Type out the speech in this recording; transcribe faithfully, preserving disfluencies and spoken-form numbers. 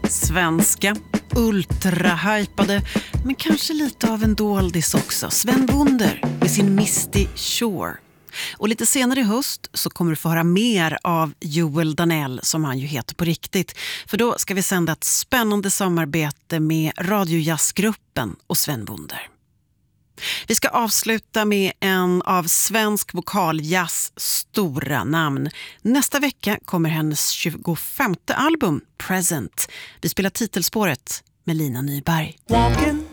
Svenska, ultrahypade, men kanske lite av en doldis också. Sven Wonder med sin Misty Shore. Och lite senare i höst så kommer du få höra mer av Joel Danell, som han ju heter på riktigt. För då ska vi sända ett spännande samarbete med radiojazzgruppen och Sven Wonder. Vi ska avsluta med en av svensk vokaljazz stora namn. Nästa vecka kommer hennes tjugofemte album, Present. Vi spelar titelspåret med Lina Nyberg. Walking